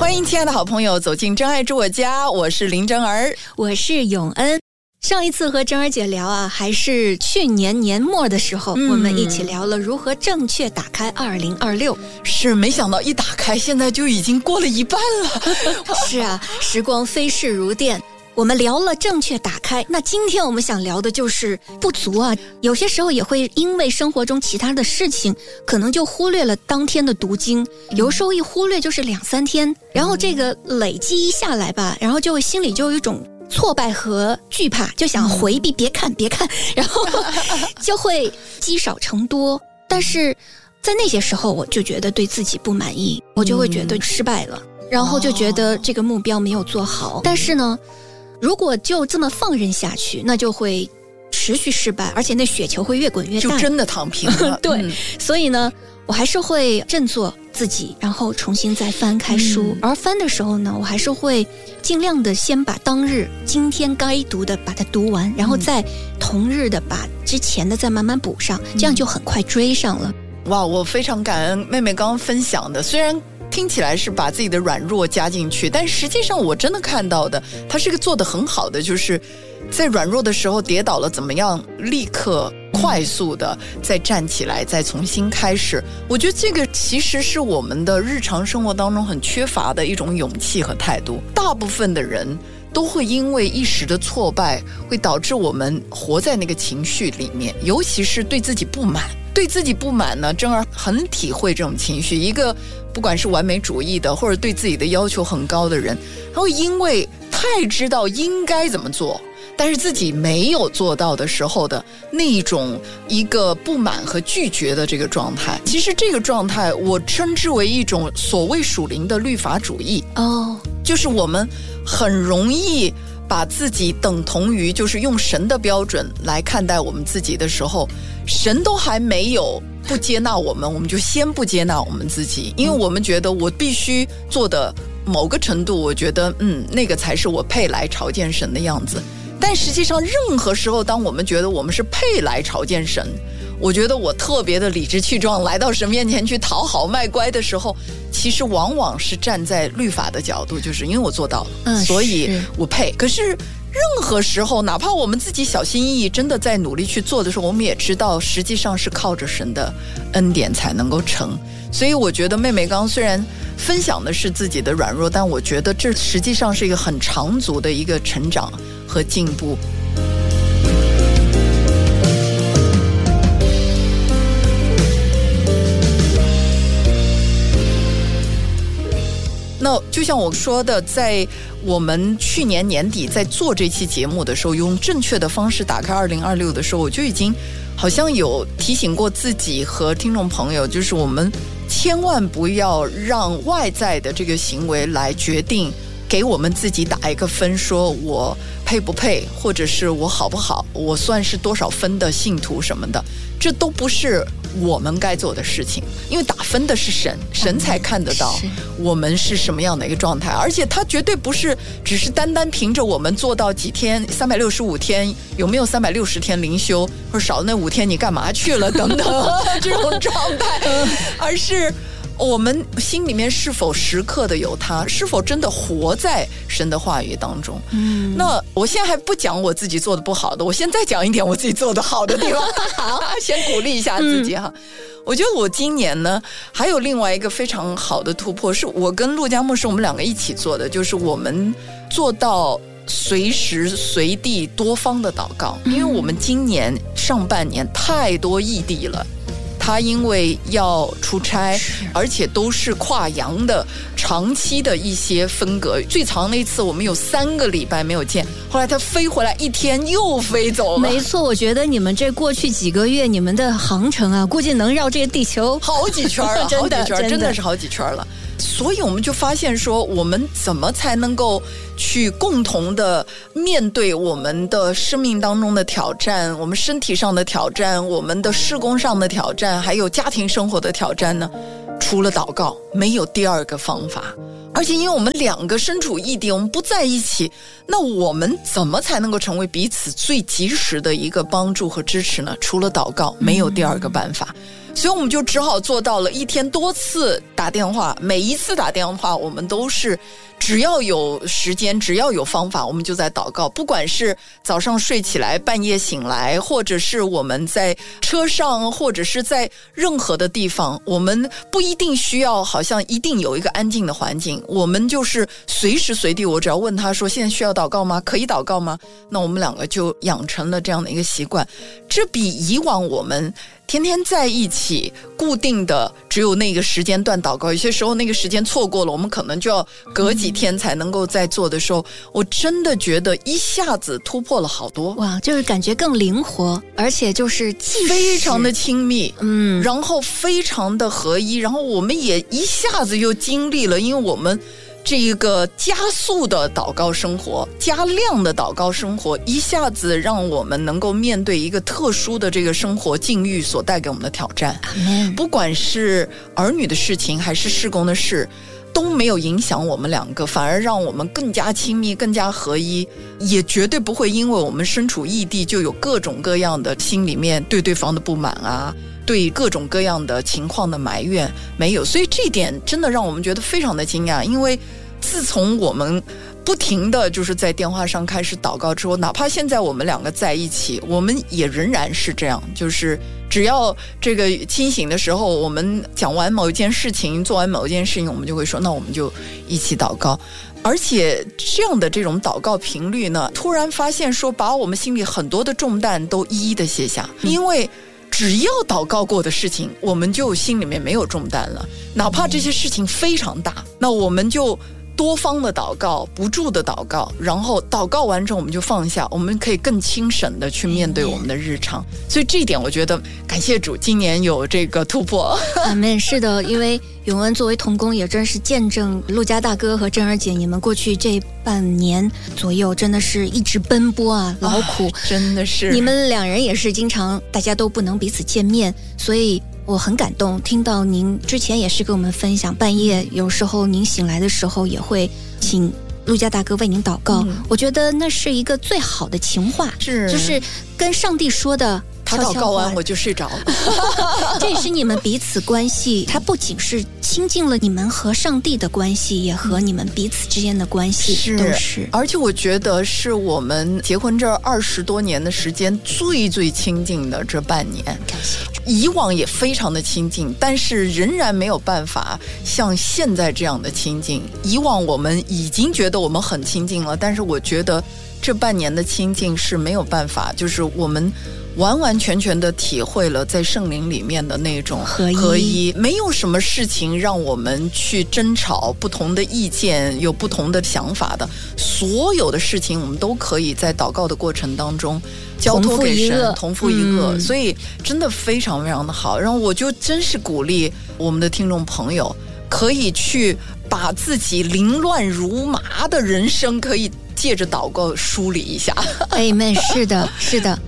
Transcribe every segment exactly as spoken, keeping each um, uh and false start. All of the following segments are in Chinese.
欢迎亲爱的好朋友走进真爱住我家，我是林真儿， 我是永恩。上一次和真儿姐聊啊，还是去年年末的时候、嗯、我们一起聊了如何正确打开二零二六。 是，没想到一打开现在就已经过了一半了是啊，时光飞逝如电。我们聊了正确打开，那今天我们想聊的就是不足啊，有些时候也会因为生活中其他的事情，可能就忽略了当天的读经，有时候一忽略就是两三天，然后这个累积一下来吧，然后就会心里就有一种挫败和惧怕，就想回避，别看别看，然后就会积少成多。但是在那些时候我就觉得对自己不满意，我就会觉得失败了，然后就觉得这个目标没有做好。但是呢，如果就这么放任下去，那就会持续失败，而且那雪球会越滚越大， 就真的躺平了对、 嗯、 所以呢我还是会振作自己，然后重新再翻开书、嗯、而翻的时候呢，我还是会尽量的先把当日今天该读的把它读完，然后再同日的把之前的再慢慢补上、嗯、这样就很快追上了。 哇，我非常感恩妹妹刚刚分享的，虽然听起来是把自己的软弱加进去，但实际上我真的看到的，他是个做得很好的，就是在软弱的时候跌倒了，怎么样立刻快速的再站起来，再重新开始。我觉得这个其实是我们的日常生活当中很缺乏的一种勇气和态度。大部分的人都会因为一时的挫败，会导致我们活在那个情绪里面，尤其是对自己不满。对自己不满呢，真儿很体会这种情绪。一个不管是完美主义的，或者对自己的要求很高的人，他会因为太知道应该怎么做，但是自己没有做到的时候的那种一个不满和拒绝的这个状态，其实这个状态我称之为一种所谓属灵的律法主义哦，就是我们很容易把自己等同于就是用神的标准来看待我们自己的时候，神都还没有不接纳我们，我们就先不接纳我们自己，因为我们觉得我必须做的某个程度，我觉得嗯，那个才是我配来朝见神的样子。但实际上任何时候当我们觉得我们是配来朝见神，我觉得我特别的理直气壮来到神面前去讨好卖乖的时候，其实往往是站在律法的角度，就是因为我做到了、嗯、所以我配。可是任何时候哪怕我们自己小心翼翼真的在努力去做的时候，我们也知道实际上是靠着神的恩典才能够成。所以我觉得妹妹刚刚虽然分享的是自己的软弱，但我觉得这实际上是一个很长足的一个成长和进步。那就像我说的，在我们去年年底在做这期节目的时候，用正确的方式打开二零二六的时候，我就已经好像有提醒过自己和听众朋友，就是我们千万不要让外在的这个行为来决定给我们自己打一个分，说我配不配，或者是我好不好，我算是多少分的信徒什么的，这都不是我们该做的事情。因为打分的是神，神才看得到我们是什么样的一个状态，而且他绝对不是只是单单凭着我们做到几天三百六十五天，有没有三百六十天灵修，或者少那五天你干嘛去了等等这种状态，而是我们心里面是否时刻的有他，是否真的活在神的话语当中。嗯，那我现在还不讲我自己做的不好的，我现在讲一点我自己做的好的地方好，先鼓励一下自己哈、嗯。我觉得我今年呢还有另外一个非常好的突破，是我跟陆家牧师我们两个一起做的，就是我们做到随时随地多方的祷告。因为我们今年上半年太多异地了，他因为要出差，而且都是跨洋的长期的一些分隔，最长那一次我们有三个礼拜没有见，后来他飞回来一天又飞走了。 没错，我觉得你们这过去几个月你们的航程啊，估计能绕这个地球好几圈了真的好几圈， 真的真的是好几圈了。所以我们就发现说，我们怎么才能够去共同的面对我们的生命当中的挑战，我们身体上的挑战，我们的事工上的挑战，还有家庭生活的挑战呢？除了祷告，没有第二个方法。而且因为我们两个身处异地，我们不在一起，那我们怎么才能够成为彼此最及时的一个帮助和支持呢？除了祷告，没有第二个办法。嗯， 所以我们就只好做到了一天多次打电话，每一次打电话我们都是只要有时间，只要有方法，我们就在祷告。不管是早上睡起来，半夜醒来，或者是我们在车上，或者是在任何的地方，我们不一定需要好像一定有一个安静的环境，我们就是随时随地，我只要问他说现在需要祷告吗？可以祷告吗？那我们两个就养成了这样的一个习惯。这比以往我们天天在一起固定的只有那个时间段祷告，有些时候那个时间错过了，我们可能就要隔几天才能够再做的时候、嗯、我真的觉得一下子突破了好多。 哇，就是感觉更灵活，而且就是非常的亲密， 嗯， 然后非常的合一，然后我们也一下子又经历了，因为我们这一个加速的祷告生活，加量的祷告生活，一下子让我们能够面对一个特殊的这个生活境遇所带给我们的挑战。不管是儿女的事情还是事工的事，都没有影响我们两个，反而让我们更加亲密，更加合一，也绝对不会因为我们身处异地就有各种各样的心里面对对方的不满啊，对各种各样的情况的埋怨，没有。所以这一点真的让我们觉得非常的惊讶，因为自从我们不停的就是在电话上开始祷告之后，哪怕现在我们两个在一起，我们也仍然是这样，就是只要这个清醒的时候，我们讲完某一件事情，做完某一件事情，我们就会说那我们就一起祷告。而且这样的这种祷告频率呢，突然发现说把我们心里很多的重担都一一的卸下，因为只要祷告过的事情，我们就心里面没有重担了，哪怕这些事情非常大，那我们就多方的祷告，不住的祷告，然后祷告完之后我们就放下，我们可以更轻省的去面对我们的日常。所以这一点我觉得感谢主，今年有这个突破。 阿们。是的，因为永恩作为同工也真是见证陆家大哥和珍儿姐你们过去这半年左右真的是一直奔波啊，劳苦、啊、 真的是你们两人也是经常大家都不能彼此见面，所以我很感动，听到您之前也是跟我们分享，半夜有时候您醒来的时候也会请陆家大哥为您祷告、嗯、我觉得那是一个最好的情话， 是就是跟上帝说的他祷告完我就睡着了这也是你们彼此关系，它不仅是亲近了你们和上帝的关系，也和你们彼此之间的关系是都是。 而且我觉得是我们结婚这二十多年的时间最最亲近的这半年， 感谢主。 以往也非常的亲近，但是仍然没有办法像现在这样的亲近。以往我们已经觉得我们很亲近了，但是我觉得这半年的亲近是没有办法，就是我们完完全全的体会了在圣灵里面的那种合一， 合一没有什么事情让我们去争吵，不同的意见有不同的想法的，所有的事情我们都可以在祷告的过程当中交托给神，同负一恶、嗯、所以真的非常非常的好。然后我就真是鼓励我们的听众朋友可以去把自己凌乱如麻的人生可以借着祷告梳理一下。 Amen。 是的是的。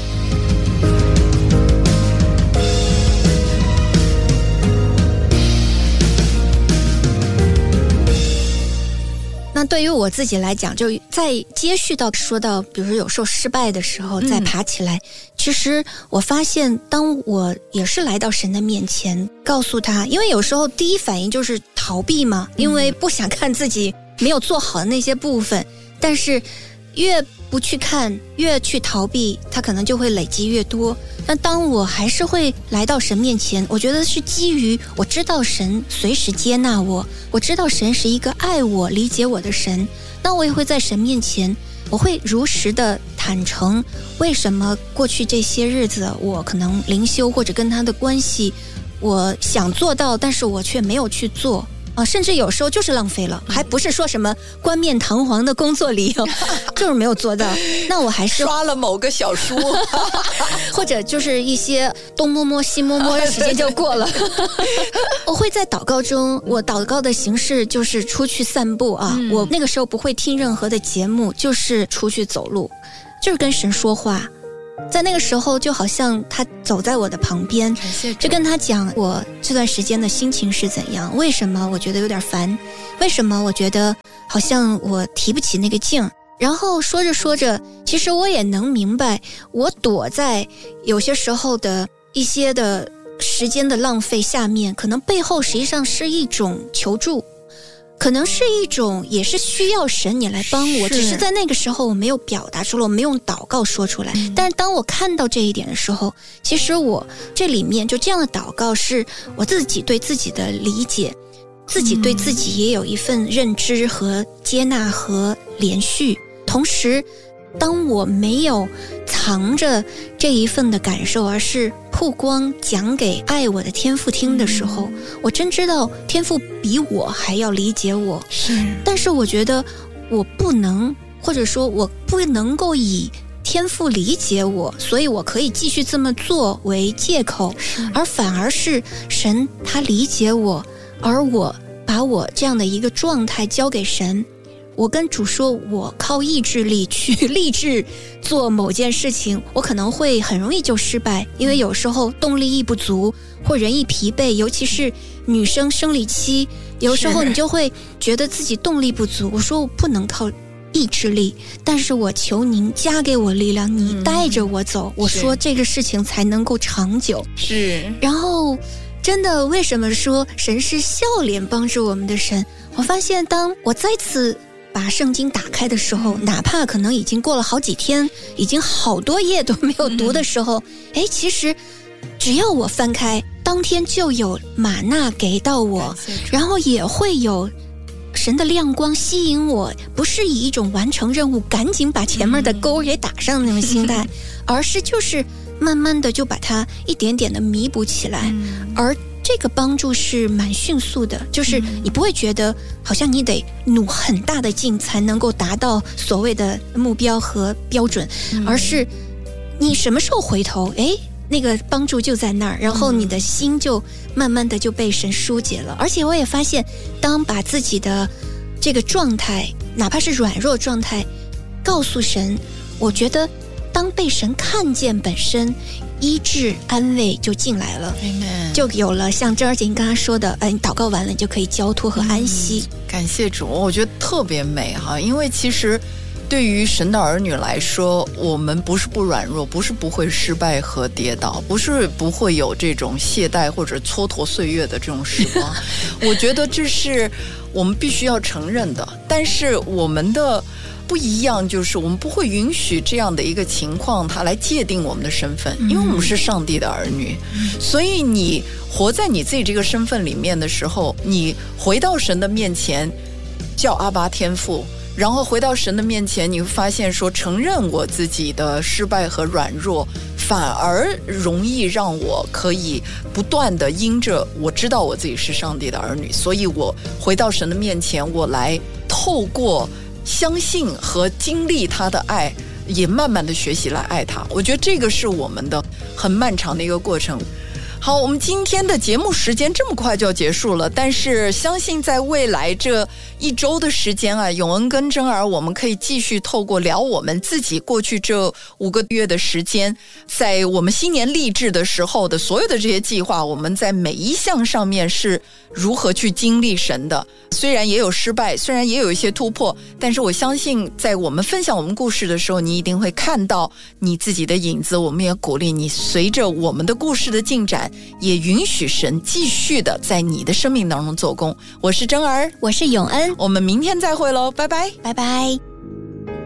那对于我自己来讲，就在接续到说到比如说有时候失败的时候再爬起来、嗯、其实我发现当我也是来到神的面前告诉他，因为有时候第一反应就是逃避嘛，因为不想看自己没有做好的那些部分，但是越不去看越去逃避，它可能就会累积越多。那当我还是会来到神面前，我觉得是基于我知道神随时接纳我，我知道神是一个爱我理解我的神，那我也会在神面前我会如实的坦诚为什么过去这些日子我可能灵修或者跟他的关系我想做到，但是我却没有去做啊，甚至有时候就是浪费了，还不是说什么冠冕堂皇的工作理由就是没有做到，那我还是刷了某个小书或者就是一些东摸摸西摸摸的时间就过了我会在祷告中，我祷告的形式就是出去散步啊、嗯、我那个时候不会听任何的节目，就是出去走路，就是跟神说话，在那个时候就好像他走在我的旁边，就跟他讲我这段时间的心情是怎样，为什么我觉得有点烦，为什么我觉得好像我提不起那个劲，然后说着说着其实我也能明白我躲在有些时候的一些的时间的浪费下面，可能背后实际上是一种求助，可能是一种也是需要神你来帮我，只是在那个时候我没有表达出来，我没用祷告说出来、嗯、但是当我看到这一点的时候，其实我这里面就这样的祷告是我自己对自己的理解，自己对自己也有一份认知和接纳和连续，同时当我没有藏着这一份的感受，而是曝光讲给爱我的天父听的时候、嗯、我真知道天父比我还要理解我， 是， 但是我觉得我不能，或者说我不能够以天父理解我，所以我可以继续这么做为借口，而反而是神他理解我，而我把我这样的一个状态交给神，我跟主说我靠意志力去立志做某件事情，我可能会很容易就失败，因为有时候动力一不足或人一疲惫，尤其是女生生理期，有时候你就会觉得自己动力不足，我说我不能靠意志力，但是我求您加给我力量，你带着我走、嗯、我说这个事情才能够长久， 是。 然后真的为什么说神是笑脸帮助我们的神，我发现当我再次把圣经打开的时候，哪怕可能已经过了好几天，已经好多页都没有读的时候，哎、嗯，其实只要我翻开，当天就有玛纳给到我，然后也会有神的亮光吸引我，不是以一种完成任务赶紧把前面的勾给打上那种心态、嗯、而是就是慢慢的就把它一点点的弥补起来、嗯、而这个帮助是蛮迅速的，就是你不会觉得好像你得努很大的劲才能够达到所谓的目标和标准、嗯、而是你什么时候回头，诶，那个帮助就在那儿，然后你的心就慢慢的就被神疏解了、嗯、而且我也发现当把自己的这个状态哪怕是软弱状态告诉神，我觉得当被神看见本身医治安慰就进来了， Amen 就有了像珍儿姐你刚刚说的、呃、你祷告完了你就可以交托和安息、嗯、 感谢主，我觉得特别美哈，因为其实对于神的儿女来说，我们不是不软弱，不是不会失败和跌倒，不是不会有这种懈怠或者蹉跎岁月的这种时光我觉得这是我们必须要承认的，但是我们的不一样就是我们不会允许这样的一个情况它来界定我们的身份，因为我们是上帝的儿女、嗯、所以你活在你自己这个身份里面的时候，你回到神的面前叫阿爸天父，然后回到神的面前，你会发现说承认我自己的失败和软弱，反而容易让我可以不断的因着我知道我自己是上帝的儿女，所以我回到神的面前，我来透过相信和经历他的爱，也慢慢的学习来爱他，我觉得这个是我们的很漫长的一个过程。好，我们今天的节目时间这么快就要结束了，但是相信在未来这一周的时间啊，永恩跟珍儿我们可以继续透过聊我们自己过去这五个月的时间，在我们新年立志的时候的所有的这些计划，我们在每一项上面是如何去经历神的，虽然也有失败，虽然也有一些突破，但是我相信在我们分享我们故事的时候，你一定会看到你自己的影子，我们也鼓励你随着我们的故事的进展，也允许神继续的在你的生命当中做工。我是珍儿， 我是永恩， 我们明天再会咯，拜拜， 拜拜。